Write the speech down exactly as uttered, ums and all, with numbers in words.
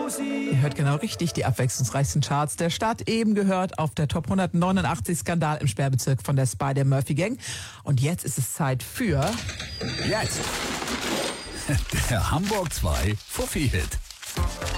Ihr hört genau richtig, die abwechslungsreichsten Charts der Stadt. Eben gehört auf der Top hundertneunundachtzig Skandal im Sperrbezirk von der Spider-Murphy Gang. Und jetzt ist es Zeit für... Jetzt der Hamburg zwei Fuffi-Hit.